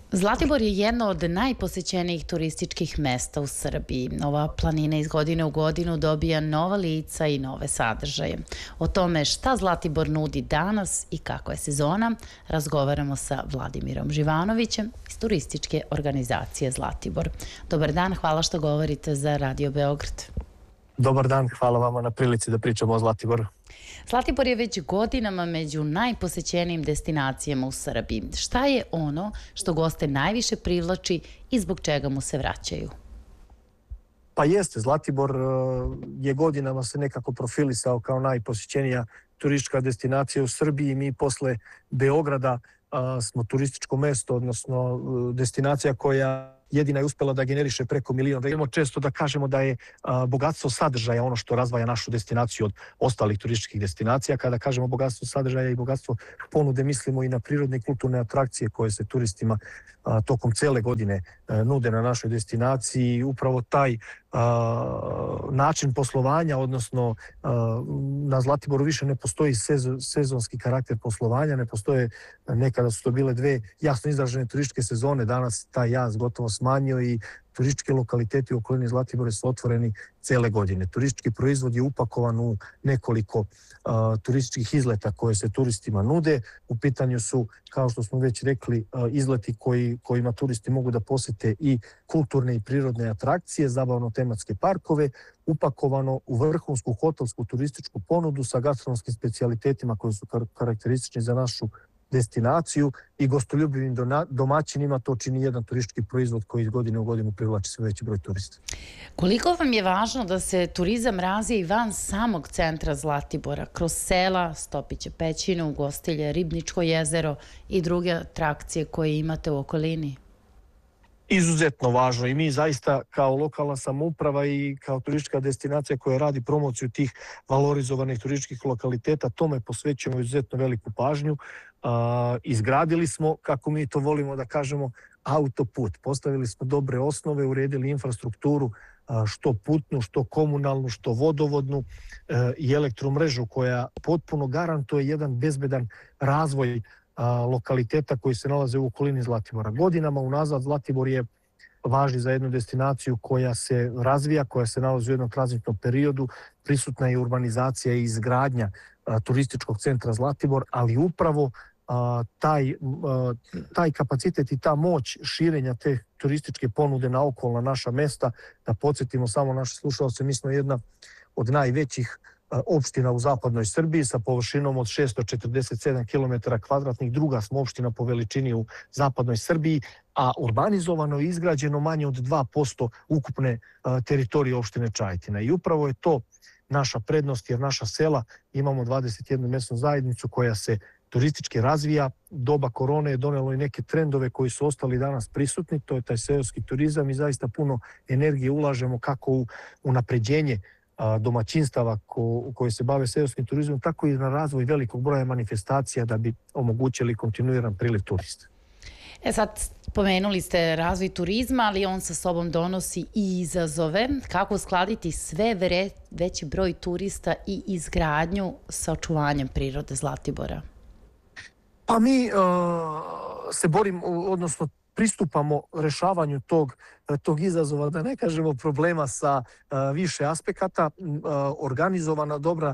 Zlatibor je jedno od najposećenijih turističkih mesta u Srbiji. Ova planina iz godine u godinu dobija nova lica i nove sadržaje. O tome šta Zlatibor nudi danas i kako je sezona, razgovaramo sa Vladimirom Živanovićem iz turističke organizacije Zlatibor. Dobar dan, hvala što govorite za Radio Beograd. Dobar dan, hvala vama na prilici da pričamo o Zlatiboru. Zlatibor je već godinama među najposećenijim destinacijama u Srbiji. Šta je ono što goste najviše privlači i zbog čega mu se vraćaju? Pa jeste, Zlatibor je godinama se nekako profilisao kao najposećenija turistička destinacija u Srbiji. Mi posle Beograda smo turističko mesto, odnosno destinacija koja jedina je uspela da generiše preko 1 milion. Imamo često da kažemo da je bogatstvo sadržaja ono što razdvaja našu destinaciju od ostalih turističkih destinacija. Kada kažemo bogatstvo sadržaja i bogatstvo ponude, mislimo i na prirodne i kulturne atrakcije koje se turistima tokom cele godine nude na našoj destinaciji. Upravo taj način poslovanja, odnosno na Zlatiboru više ne postoji sezonski karakter poslovanja, ne postoje, nekada su to bile dve jasno izražene turističke sezone, danas taj jaz gotovo smanjio i turistički lokaliteti u okolini Zlatibora su otvoreni cele godine. Turistički proizvod je upakovan u nekoliko turističkih izleta koje se turistima nude. U pitanju su, kao što smo već rekli, izleti kojima turisti mogu da posete i kulturne i prirodne atrakcije, zabavno-tematske parkove, upakovano u vrhunsku hotelsku turističku ponudu sa gastronomskim specijalitetima koji su karakteristični za našu destinaciju i gostoljubivim domaćinima. To čini jedan turistički proizvod koji iz godine u godinu privlači sve veći broj turista. Koliko vam je važno da se turizam razvije i van samog centra Zlatibora, kroz sela, Stopiće pećine, Ugostilje, Ribničko jezero i druge atrakcije koje imate u okolini? Izuzetno važno i mi zaista kao lokalna samouprava i kao turistička destinacija koja radi promociju tih valorizovanih turističkih lokaliteta tome posvećujemo izuzetno veliku pažnju. Izgradili smo, kako mi to volimo da kažemo, autoput. Postavili smo dobre osnove, uredili infrastrukturu, što putnu, što komunalnu, što vodovodnu i elektromrežu koja potpuno garantuje jedan bezbedan razvoj lokaliteta koji se nalaze u okolini Zlatibora. Godinama unazad Zlatibor je važni za jednu destinaciju koja se razvija, koja se nalazi u jednom tranzitnom periodu. Prisutna je urbanizacija i izgradnja turističkog centra Zlatibor, ali upravo taj kapacitet i ta moć širenja te turističke ponude na okolna naša mesta, da podsjetimo samo naše slušalce, mi smo jedna od najvećih opština u zapadnoj Srbiji sa površinom od 647 km2, druga smo opština po veličini u zapadnoj Srbiji, a urbanizovano i izgrađeno manje od 2% ukupne teritorije opštine Čajetina. I upravo je to naša prednost, jer naša sela, imamo 21 mesnu zajednicu koja se turistički razvija. Doba korone je donelo i neke trendove koji su ostali danas prisutni, to je taj seoski turizam i zaista puno energije ulažemo kako u unapređenje domaćinstava koji se bave seoskim turizmom, tako i na razvoj velikog broja manifestacija da bi omogućili kontinuiran priliv turista. Sad, pomenuli ste razvoj turizma, ali on sa sobom donosi i izazove. Kako uskladiti sve veći broj turista i izgradnju sa očuvanjem prirode Zlatibora? Pa mi se borimo, odnosno pristupamo rešavanju tog izazova, da ne kažemo problema, sa više aspekata. Organizovana dobra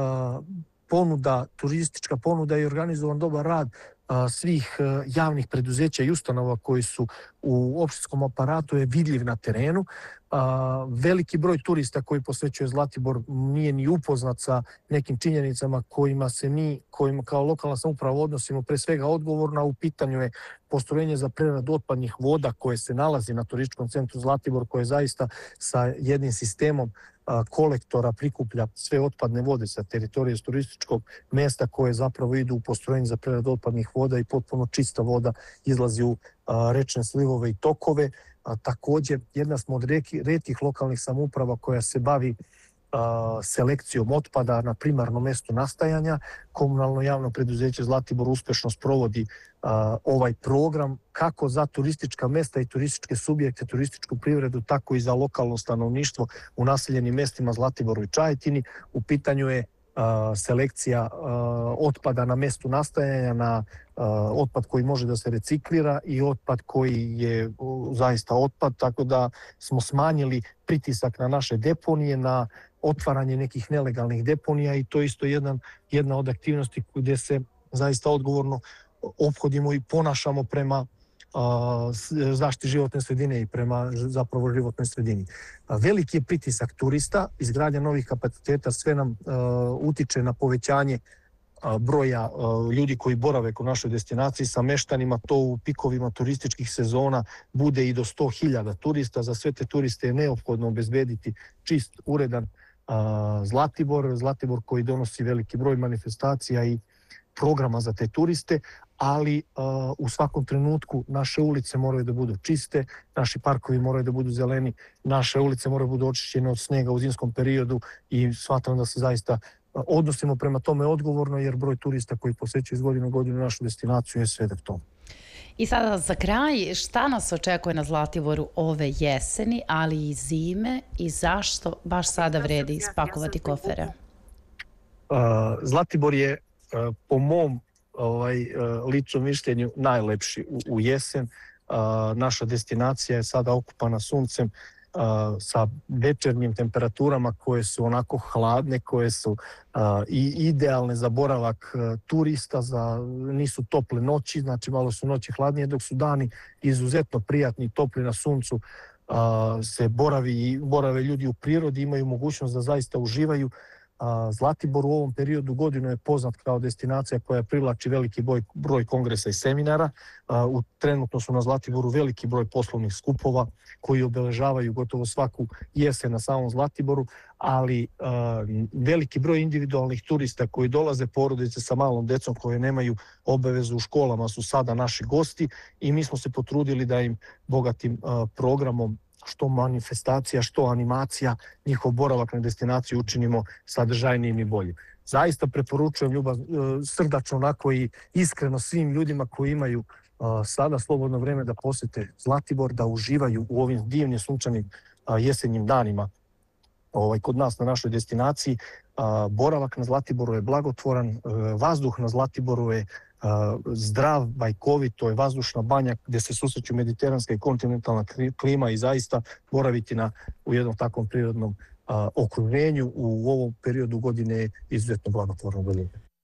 ponuda, turistička ponuda i organizovan dobar rad svih javnih preduzeća i ustanova koji su u opštinskom aparatu je vidljiv na terenu. Veliki broj turista koji posećuje Zlatibor nije ni upoznat sa nekim činjenicama kojima kao lokalna samouprava odnosimo pre svega odgovorno. U pitanju je postrojenje za preradu otpadnih voda koje se nalazi na turističkom centru Zlatibor, koje zaista sa jednim sistemom kolektora prikuplja sve otpadne vode sa teritorije turističkog mesta, koje zapravo idu u postrojenje za preradu otpadnih voda i potpuno čista voda izlazi u rečne slivove i tokove. Također, jedna smo od retkih lokalnih samouprava koja se bavi selekcijom otpada na primarnom mestu nastajanja. Komunalno javno preduzeće Zlatibor uspešno sprovodi ovaj program kako za turistička mesta i turističke subjekte, turističku privredu, tako i za lokalno stanovništvo u naseljenim mestima Zlatiboru i Čajetini. U pitanju je selekcija otpada na mestu nastajanja, na otpad koji može da se reciklira i otpad koji je zaista otpad, tako da smo smanjili pritisak na naše deponije, na otvaranje nekih nelegalnih deponija i to je isto jedna od aktivnosti gdje se zaista odgovorno ophodimo i ponašamo prema zaštiti životne sredine i prema zapravo životnoj sredini. Veliki je pritisak turista, izgradnja novih kapaciteta, sve nam utiče na povećanje broja ljudi koji borave u našoj destinaciji. Sa meštanima to u pikovima turističkih sezona bude i do 100.000 turista. Za sve te turiste je neophodno obezbediti čist, uredan Zlatibor koji donosi veliki broj manifestacija i programa za te turiste, ali u svakom trenutku naše ulice moraju da budu čiste, naši parkovi moraju da budu zeleni, naše ulice moraju da budu očišćene od snega u zimskom periodu i smatram da se zaista odnosimo prema tome odgovorno, jer broj turista koji posećuju iz godine u godinu našu destinaciju je svedok tome. I sada za kraj, šta nas očekuje na Zlatiboru ove jeseni, ali i zime i zašto baš sada vredi spakovati kofere? Zlatibor je po mom ličnom mišljenju najlepši u jesen. Naša destinacija je sada okupana suncem sa večernjim temperaturama koje su onako hladne, koje su i idealne za boravak turista, nisu tople noći, znači malo su noći hladnije, dok su dani izuzetno prijatni i topli na suncu, se borave ljudi u prirodi, imaju mogućnost da zaista uživaju. Zlatibor u ovom periodu godinu je poznat kao destinacija koja privlači veliki broj kongresa i seminara. Trenutno su na Zlatiboru veliki broj poslovnih skupova koji obeležavaju gotovo svaku jesen na samom Zlatiboru, ali veliki broj individualnih turista koji dolaze, porodice sa malom decom koje nemaju obavezu u školama, su sada naši gosti i mi smo se potrudili da im bogatim programom što manifestacija, što animacija, njihov boravak na destinaciji učinimo sadržajnijim i boljim. Zaista preporučujem srdačno onako i iskreno svim ljudima koji imaju sada slobodno vreme da posete Zlatibor, da uživaju u ovim divnim sunčanim jesenjim danima kod nas na našoj destinaciji. Boravak na Zlatiboru je blagotvoran, vazduh na Zlatiboru je zdrav, bajkovit, to je vazdušna banja gdje se susreću mediteranska i kontinentalna klima i zaista boraviti u jednom takvom prirodnom okruženju u ovom periodu godine je izuzetno blagotvorno.